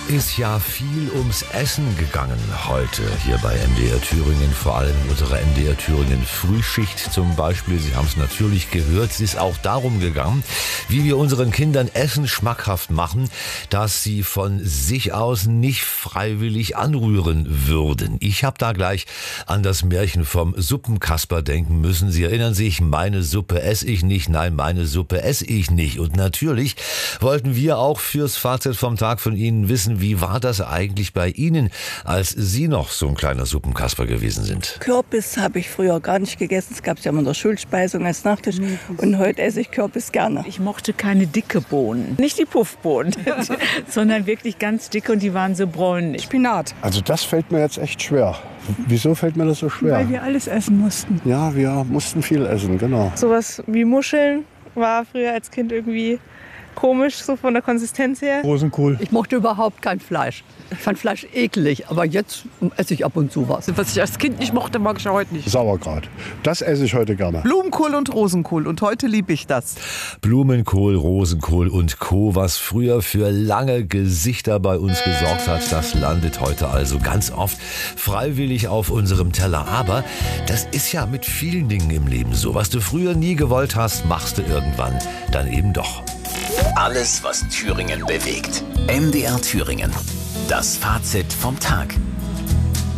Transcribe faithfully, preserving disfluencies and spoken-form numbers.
Ist ja viel ums Essen gegangen heute hier bei M D R Thüringen, vor allem in unserer M D R Thüringen Frühschicht zum Beispiel. Sie haben es natürlich gehört, es ist auch darum gegangen, wie wir unseren Kindern Essen schmackhaft machen, dass sie von sich aus nicht freiwillig anrühren würden. Ich habe da gleich an das Märchen vom Suppenkasper denken müssen. Sie erinnern sich, meine Suppe esse ich nicht, nein, meine Suppe esse ich nicht. Und natürlich wollten wir auch fürs Fazit vom Tag von Ihnen wissen, wie war das eigentlich bei Ihnen, als Sie noch so ein kleiner Suppenkasper gewesen sind? Kürbis habe ich früher gar nicht gegessen. Es gab es ja immer in der Schulspeisung als Nachtisch. Und heute esse ich Kürbis gerne. Ich mochte keine dicke Bohnen. Nicht die Puffbohnen, sondern wirklich ganz dicke und die waren so bräunlich. Spinat. Also das fällt mir jetzt echt schwer. Wieso fällt mir das so schwer? Weil wir alles essen mussten. Ja, wir mussten viel essen, genau. Sowas wie Muscheln war früher als Kind irgendwie komisch, so von der Konsistenz her. Rosenkohl. Ich mochte überhaupt kein Fleisch. Ich fand Fleisch eklig, aber jetzt esse ich ab und zu was. Was ich als Kind nicht mochte, mag ich heute nicht. Sauerkraut. Das esse ich heute gerne. Blumenkohl und Rosenkohl. Und heute liebe ich das. Blumenkohl, Rosenkohl und Co., was früher für lange Gesichter bei uns gesorgt hat, das landet heute also ganz oft freiwillig auf unserem Teller. Aber das ist ja mit vielen Dingen im Leben so. Was du früher nie gewollt hast, machst du irgendwann dann eben doch. Alles, was Thüringen bewegt. M D R Thüringen. Das Fazit vom Tag.